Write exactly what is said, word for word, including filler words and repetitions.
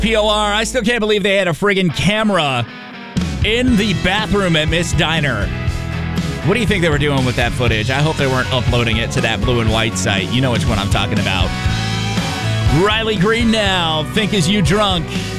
P O R, I still can't believe they had a friggin' camera in the bathroom at Miss Diner. What do you think they were doing with that footage? I hope they weren't uploading it to that blue and white site. You know which one I'm talking about. Riley Green now. Think Is You Drunk?